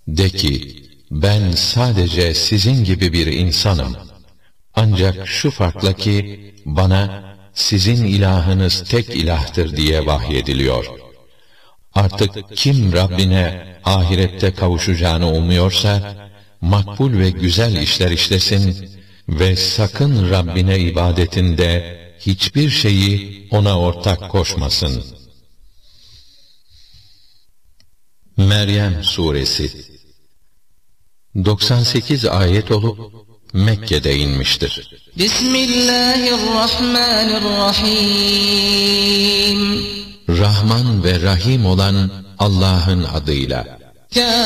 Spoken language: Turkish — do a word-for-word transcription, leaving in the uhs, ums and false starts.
De ki, ben sadece sizin gibi bir insanım. Ancak şu farkla ki, bana sizin ilahınız tek ilahtır diye vahyediliyor. Artık kim Rabbine ahirette kavuşacağını umuyorsa, makbul ve güzel işler işlesin ve sakın Rabbine ibadetinde hiçbir şeyi ona ortak koşmasın. Meryem Suresi doksan sekiz ayet olup Mekke'de inmiştir. Bismillahirrahmanirrahim. Rahman ve Rahim olan Allah'ın adıyla.